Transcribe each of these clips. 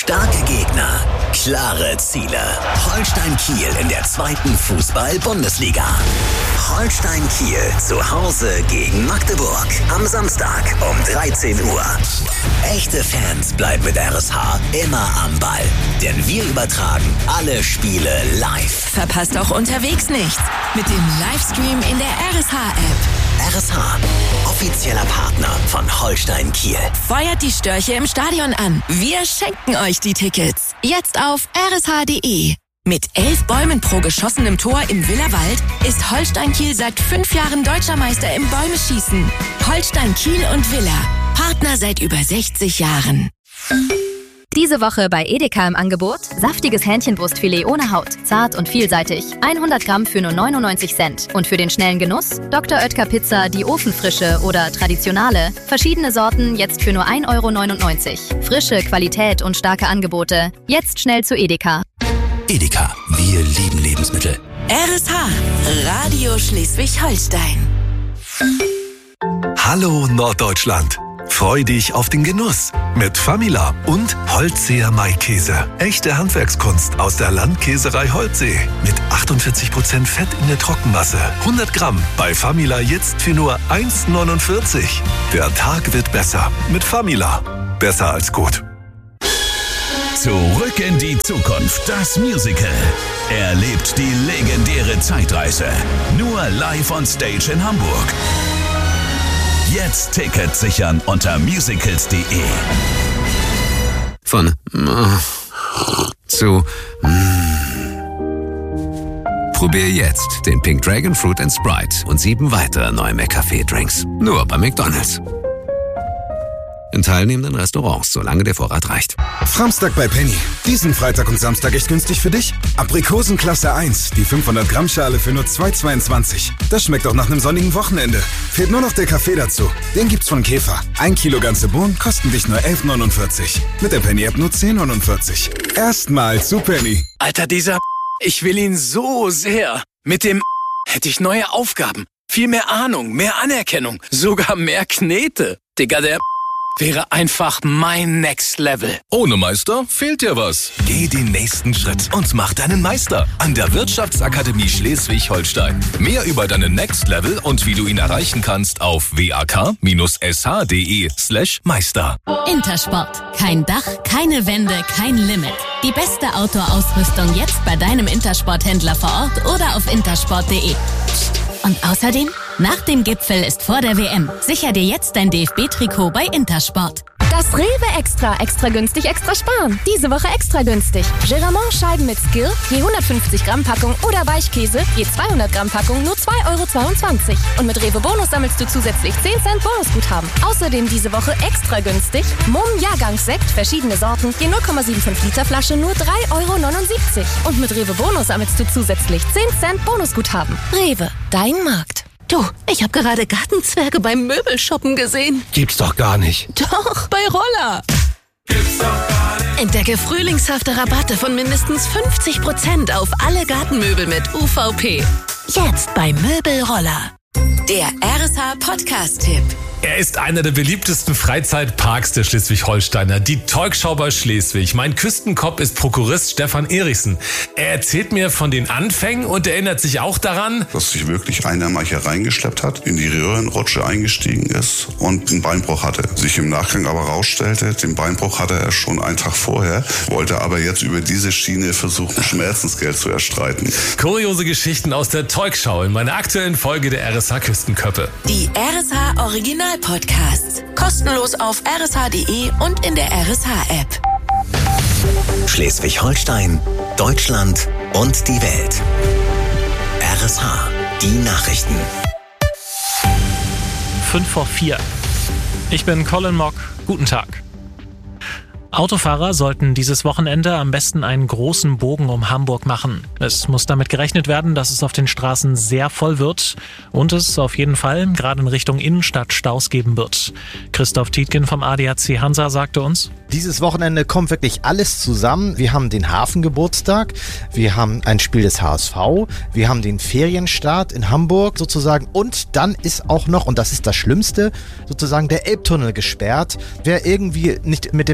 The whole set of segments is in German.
Starke Gegner, klare Ziele. Holstein Kiel in der 2. Fußball-Bundesliga. Holstein Kiel zu Hause gegen Magdeburg. Am Samstag um 13 Uhr. Echte Fans bleiben mit RSH immer am Ball. Denn wir übertragen alle Spiele live. Verpasst auch unterwegs nichts. Mit dem Livestream in der RSH-App. RSH, offizieller Partner von Holstein Kiel. Feuert die Störche im Stadion an. Wir schenken euch die Tickets. Jetzt auf rsh.de. Mit 11 Bäumen pro geschossenem Tor im Willerwald ist Holstein Kiel seit 5 Jahren Deutscher Meister im Bäumeschießen. Holstein Kiel und Willer. Partner seit über 60 Jahren. Diese Woche bei Edeka im Angebot: saftiges Hähnchenbrustfilet ohne Haut, zart und vielseitig, 100 Gramm für nur 99 Cent. Und für den schnellen Genuss: Dr. Oetker Pizza, die Ofenfrische oder traditionale, verschiedene Sorten, jetzt für nur 1,99 €. Frische, Qualität und starke Angebote. Jetzt schnell zu Edeka. Edeka, wir lieben Lebensmittel. RSH, Radio Schleswig-Holstein. Hallo Norddeutschland. Freu dich auf den Genuss mit Famila und Holtseer Maikäse. Echte Handwerkskunst aus der Landkäserei Holtsee. Mit 48% Fett in der Trockenmasse. 100 Gramm bei Famila jetzt für nur 1,49 €. Der Tag wird besser mit Famila. Besser als gut. Zurück in die Zukunft, das Musical. Erlebt die legendäre Zeitreise. Nur live on stage in Hamburg. Jetzt Tickets sichern unter musicals.de. Von zu Probier jetzt den Pink Dragon Fruit & Sprite und 7 weitere neue McCafé-Drinks. Nur bei McDonald's. In teilnehmenden Restaurants, solange der Vorrat reicht. Framstag bei Penny. Diesen Freitag und Samstag echt günstig für dich? Aprikosenklasse 1, die 500 Gramm Schale für nur 2,22. Das schmeckt auch nach einem sonnigen Wochenende. Fehlt nur noch der Kaffee dazu. Den gibt's von Käfer. 1 Kilo ganze Bohnen kosten dich nur 11,49. Mit der Penny-App nur 10,49. Erstmal zu Penny. Alter, dieser ich will ihn so sehr. Mit dem hätte ich neue Aufgaben. Viel mehr Ahnung, mehr Anerkennung, sogar mehr Knete. Digga, der wäre einfach mein Next Level. Ohne Meister fehlt dir was. Geh den nächsten Schritt und mach deinen Meister an der Wirtschaftsakademie Schleswig-Holstein. Mehr über deinen Next Level und wie du ihn erreichen kannst auf wak-sh.de/Meister. Intersport. Kein Dach, keine Wände, kein Limit. Die beste Outdoor-Ausrüstung jetzt bei deinem Intersport-Händler vor Ort oder auf intersport.de. Und außerdem, nach dem Gipfel ist vor der WM. Sicher dir jetzt dein DFB-Trikot bei Intersport. Das Rewe extra günstig, extra sparen. Diese Woche extra günstig. Geramont-Scheiben mit Skill, je 150 Gramm Packung oder Weichkäse, je 200 Gramm Packung, nur 2,22 €. Und mit Rewe Bonus sammelst du zusätzlich 10 Cent Bonusguthaben. Außerdem diese Woche extra günstig: Mumm Jahrgangssekt, verschiedene Sorten, je 0,75 Liter Flasche, nur 3,79 €. Und mit Rewe Bonus sammelst du zusätzlich 10 Cent Bonusguthaben. Rewe, dein Markt. Du, ich habe gerade Gartenzwerge beim Möbelshoppen gesehen. Gibt's doch gar nicht. Doch, bei Roller. Gibt's doch gar nicht. Entdecke frühlingshafte Rabatte von mindestens 50% auf alle Gartenmöbel mit UVP. Jetzt bei Möbelroller. Der RSH-Podcast-Tipp. Er ist einer der beliebtesten Freizeitparks der Schleswig-Holsteiner, die Teugschau bei Schleswig. Mein Küstenkopf ist Prokurist Stefan Erichsen. Er erzählt mir von den Anfängen und erinnert sich auch daran, dass sich wirklich einer mal hier reingeschleppt hat, in die Röhrenrutsche eingestiegen ist und einen Beinbruch hatte. Sich im Nachgang aber rausstellte, den Beinbruch hatte er schon einen Tag vorher, wollte aber jetzt über diese Schiene versuchen, Schmerzensgeld zu erstreiten. Kuriose Geschichten aus der Teugschau in meiner aktuellen Folge der RSH Küstenköppe. Die RSH Original-Podcasts. Kostenlos auf rsh.de und in der RSH-App. Schleswig-Holstein, Deutschland und die Welt. RSH, die Nachrichten. 5:04. Ich bin Colin Mock. Guten Tag. Autofahrer sollten dieses Wochenende am besten einen großen Bogen um Hamburg machen. Es muss damit gerechnet werden, dass es auf den Straßen sehr voll wird und es auf jeden Fall gerade in Richtung Innenstadt Staus geben wird. Christoph Tietgen vom ADAC Hansa sagte uns: Dieses Wochenende kommt wirklich alles zusammen. Wir haben den Hafengeburtstag, wir haben ein Spiel des HSV, wir haben den Ferienstart in Hamburg sozusagen und dann ist auch noch, und das ist das Schlimmste, sozusagen der Elbtunnel gesperrt. Wer irgendwie nicht mit dem Auto nach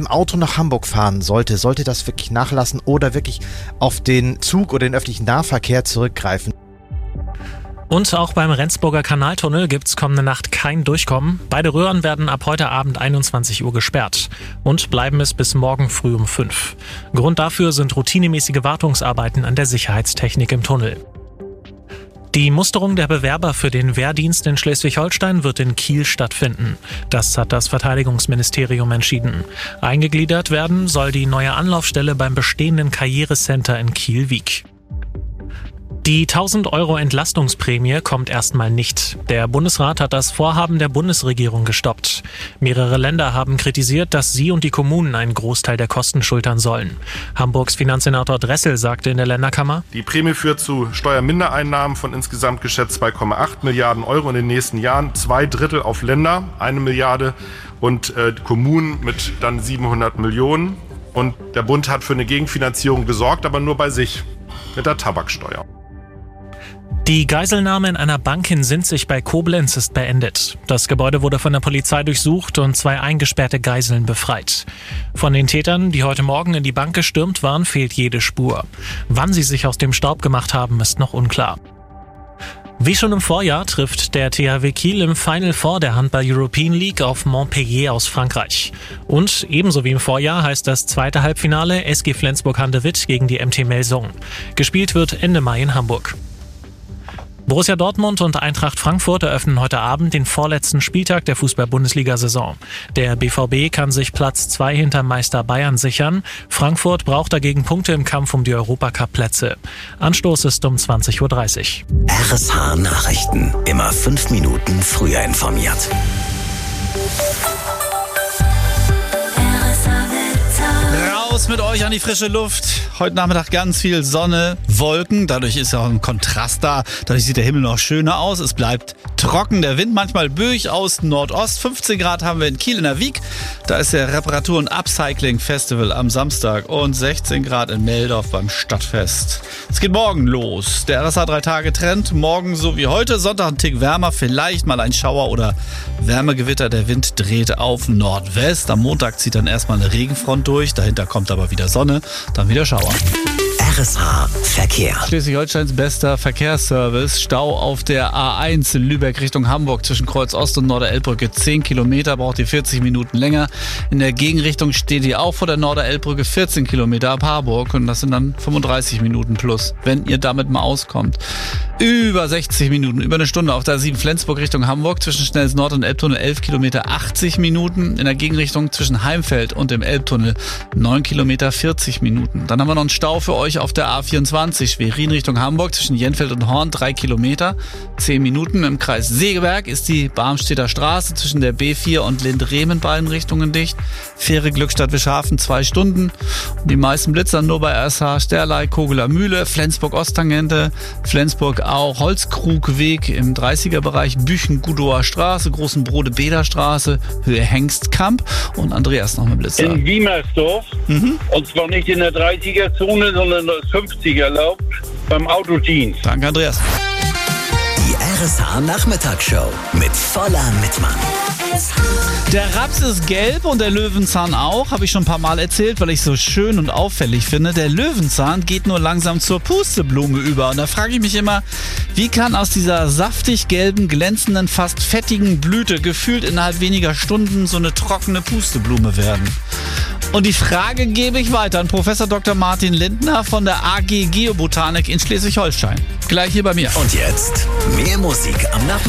nach Hamburg fahren sollte das wirklich nachlassen oder wirklich auf den Zug oder den öffentlichen Nahverkehr zurückgreifen. Und auch beim Rendsburger Kanaltunnel gibt's kommende Nacht kein Durchkommen. Beide Röhren werden ab heute Abend 21 Uhr gesperrt und bleiben es bis morgen früh um 5. Grund dafür sind routinemäßige Wartungsarbeiten an der Sicherheitstechnik im Tunnel. Die Musterung der Bewerber für den Wehrdienst in Schleswig-Holstein wird in Kiel stattfinden. Das hat das Verteidigungsministerium entschieden. Eingegliedert werden soll die neue Anlaufstelle beim bestehenden Karrierecenter in Kiel-Wiek. Die 1.000 € Entlastungsprämie kommt erstmal nicht. Der Bundesrat hat das Vorhaben der Bundesregierung gestoppt. Mehrere Länder haben kritisiert, dass sie und die Kommunen einen Großteil der Kosten schultern sollen. Hamburgs Finanzsenator Dressel sagte in der Länderkammer: Die Prämie führt zu Steuermindereinnahmen von insgesamt geschätzt 2,8 Milliarden € in den nächsten Jahren. 2/3 auf Länder, 1 Milliarde und Kommunen mit dann 700 Millionen. Und der Bund hat für eine Gegenfinanzierung gesorgt, aber nur bei sich mit der Tabaksteuer. Die Geiselnahme in einer Bank in Sinzig bei Koblenz ist beendet. Das Gebäude wurde von der Polizei durchsucht und 2 eingesperrte Geiseln befreit. Von den Tätern, die heute Morgen in die Bank gestürmt waren, fehlt jede Spur. Wann sie sich aus dem Staub gemacht haben, ist noch unklar. Wie schon im Vorjahr trifft der THW Kiel im Final Four der Handball-European League auf Montpellier aus Frankreich. Und ebenso wie im Vorjahr heißt das zweite Halbfinale SG Flensburg-Handewitt gegen die MT Melsung. Gespielt wird Ende Mai in Hamburg. Borussia Dortmund und Eintracht Frankfurt eröffnen heute Abend den vorletzten Spieltag der Fußball-Bundesliga-Saison. Der BVB kann sich Platz 2 hinter Meister Bayern sichern. Frankfurt braucht dagegen Punkte im Kampf um die Europacup-Plätze. Anstoß ist um 20:30 Uhr. RSH Nachrichten. Immer 5 Minuten früher informiert. Raus mit euch an die frische Luft. Heute Nachmittag ganz viel Sonne, Wolken. Dadurch ist ja auch ein Kontrast da. Dadurch sieht der Himmel noch schöner aus. Es bleibt trocken. Der Wind manchmal böig aus Nordost. 15 Grad haben wir in Kiel in der Wiek. Da ist der Reparatur- und Upcycling-Festival am Samstag. Und 16 Grad in Meldorf beim Stadtfest. Es geht morgen los. Der RSH 3-Tage-Trend. Morgen so wie heute. Sonntag ein Tick wärmer. Vielleicht mal ein Schauer oder Wärmegewitter. Der Wind dreht auf Nordwest. Am Montag zieht dann erstmal eine Regenfront durch. Dahinter kommt aber wieder Sonne. Dann wieder Schauer. RSH Verkehr. Schleswig-Holsteins bester Verkehrsservice. Stau auf der A1 in Lübeck Richtung Hamburg zwischen Kreuz Ost und Norder-Elbbrücke. 10 Kilometer, braucht ihr 40 Minuten länger. In der Gegenrichtung steht ihr auch vor der Norder-Elbbrücke 14 Kilometer ab Harburg. Und das sind dann 35 Minuten plus, wenn ihr damit mal auskommt. Über 60 Minuten, über eine Stunde auf der A7 Flensburg Richtung Hamburg zwischen Schnells Nord und Elbtunnel 11 Kilometer 80 Minuten. In der Gegenrichtung zwischen Heimfeld und dem Elbtunnel 9 Kilometer 40 Minuten. Dann haben wir noch einen Stau für euch auf der A24 Schwerin Richtung Hamburg zwischen Jenfeld und Horn 3 Kilometer 10 Minuten. Im Kreis Segeberg ist die Barmstedter Straße zwischen der B4 und Lindrehmen in beiden Richtungen dicht. Fähre Glückstadt-Wischhafen 2 Stunden. Und die meisten Blitzer nur bei RSH Sterlei, Kogeler Mühle, Flensburg Osttangente, Flensburg auch Holzkrugweg im 30er-Bereich, Büchen-Gudower Straße, Großen Brode Beder Straße, Höhe Hengstkamp und Andreas noch mit Blitzer. In Wiemersdorf, und zwar nicht in der 30er-Zone, sondern das 50er erlaubt, beim Autodienst. Danke, Andreas. Die RSH Nachmittagsshow mit voller Mitmann. Der Raps ist gelb und der Löwenzahn auch, habe ich schon ein paar Mal erzählt, weil ich es so schön und auffällig finde. Der Löwenzahn geht nur langsam zur Pusteblume über. Und da frage ich mich immer, wie kann aus dieser saftig gelben, glänzenden, fast fettigen Blüte gefühlt innerhalb weniger Stunden so eine trockene Pusteblume werden? Und die Frage gebe ich weiter an Professor Dr. Martin Lindner von der AG Geobotanik in Schleswig-Holstein. Gleich hier bei mir. Und jetzt mehr Musik am Nachmittag.